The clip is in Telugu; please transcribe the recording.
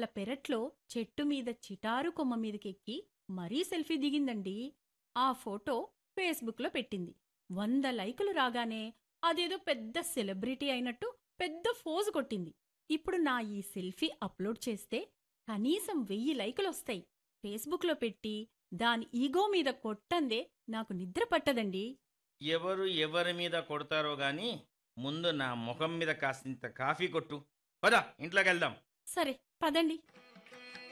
వాళ్ళ పెరట్లో చెట్టు మీద చిటారు కొమ్మ మీదకెక్కి మరీ సెల్ఫీ దిగిందండి. ఆ ఫోటో ఫేస్బుక్లో పెట్టింది. 100 లైకులు రాగానే అదేదో పెద్ద సెలబ్రిటీ అయినట్టు పెద్ద ఫోజు కొట్టింది. ఇప్పుడు నా ఈ సెల్ఫీ అప్లోడ్ చేస్తే కనీసం 1000 లైకులొస్తాయి. ఫేస్బుక్లో పెట్టి దాని ఈగో మీద కొట్టందే నాకు నిద్ర పట్టదండి. ఎవరు ఎవరి మీద కొడతారో గాని ముందు నా ముఖం మీద కాసింత కాఫీ కొట్టు. పద ఇంట్లోకి వెళ్దాం. సరే పదండి.